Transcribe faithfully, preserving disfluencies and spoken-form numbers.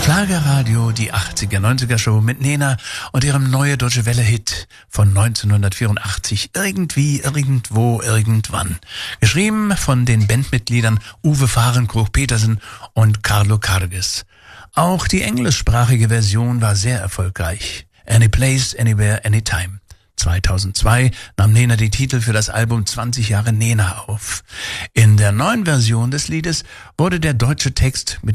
Schlagerradio, die achtziger, neunziger Show mit Nena und ihrem Neue Deutsche Welle Hit von neunzehnhundertvierundachtzig. Irgendwie, irgendwo, irgendwann. Geschrieben von den Bandmitgliedern Uwe Fahrenkrug-Petersen und Carlo Carges. Auch die englischsprachige Version war sehr erfolgreich. Any Place, Anywhere, Anytime. zweitausendzwei nahm Nena die Titel für das Album zwanzig Jahre Nena auf. In der neuen Version des Liedes wurde der deutsche Text mit